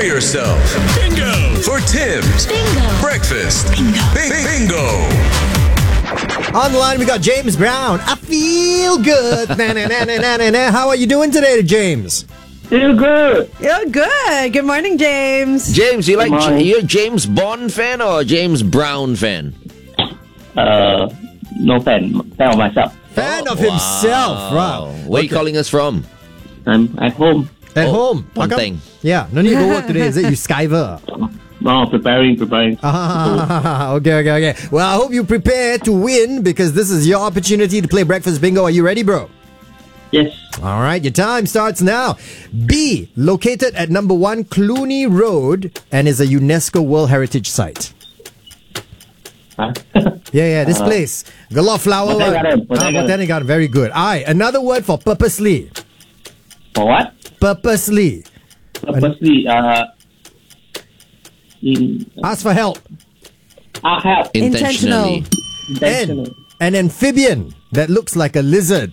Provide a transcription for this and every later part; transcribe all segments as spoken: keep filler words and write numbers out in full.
yourself. Bingo! For Tim's Bingo. Breakfast Bingo. Bi- Bingo. On the line, we got James Brown. I feel good. Na, na, na, na, na, na, na. How are you doing today, James? Feel good. You're good. Good morning, James. James, you like Good morning. you a James Bond fan or a James Brown fan? Uh, no fan. Fan of myself. Fan of himself. Wow. Where are you calling us from? I'm at home. At Oh, home. How one come- thing. Yeah, no need to go work today. Is it you Skyver? Oh, preparing, preparing. Ah, okay, okay, okay. Well, I hope you prepare to win because this is your opportunity to play Breakfast Bingo. Are you ready, bro? Yes. All right, your time starts now. B, located at number one Clooney Road and is a UNESCO World Heritage Site. Huh? Yeah, yeah, this place. Got a lot of flower. Botanic Garden, Ah, Botanic Garden. Botanic Garden, very good. I, another word for purposely. For what? Purposely. Purposely, uh, in, Ask for help. uh, help. Intentionally. Intentional. An, an amphibian that looks like a lizard.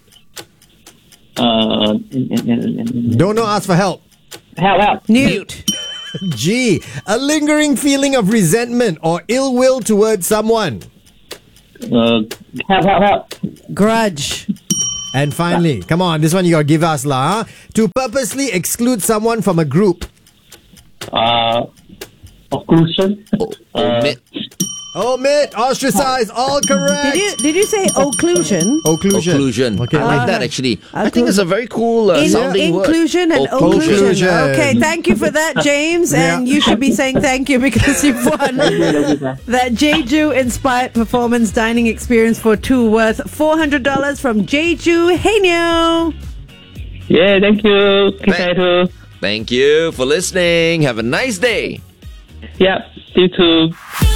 Uh, in, in, in, in, Don't know, ask for help. help, help. Newt. G, a lingering feeling of resentment or ill will towards someone. Uh, help, help, help. Grudge. And finally, come on, this one you gotta give us lah. Huh? To purposely exclude someone from a group. Uh, occlusion. Omit. Omit, ostracize, all correct. Did you did you say occlusion? Occlusion. Occlusion. Okay, I like Uh, that actually. I occlu- think it's a very cool uh, In, sounding word. inclusion and Occlusion. occlusion. Occlusion. Okay, thank you for that, James. And Yeah. you should be saying thank you because you've won that Jeju inspired performance dining experience for two worth four hundred dollars from Jeju. Hey, Neo. Yeah, thank you. Kisaitu. Thank you for listening. Have a nice day. Yeah, you too.